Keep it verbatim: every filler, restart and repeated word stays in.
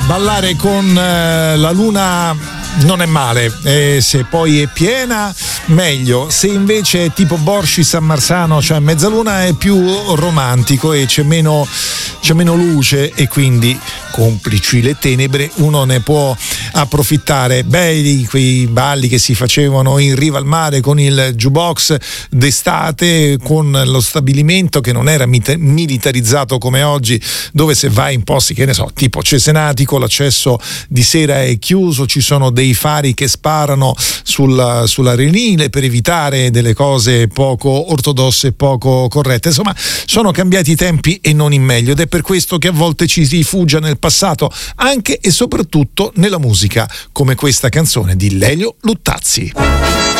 ballare con eh, la luna non è male, eh, se poi è piena meglio, se invece è tipo Borci San Marzano, cioè mezzaluna, è più romantico e c'è meno, c'è meno luce e quindi, complici le tenebre, uno ne può approfittare. Belli quei balli che si facevano in riva al mare con il jukebox d'estate, con lo stabilimento che non era mit- militarizzato come oggi, dove se vai in posti, che ne so, tipo Cesenatico, l'accesso di sera è chiuso, ci sono dei fari che sparano sulla, sull'arenile per evitare delle cose poco ortodosse e poco corrette. Insomma, sono cambiati i tempi e non in meglio, ed è per questo che a volte ci si rifugia nel passato, anche e soprattutto nella musica, come questa canzone di Lelio Luttazzi.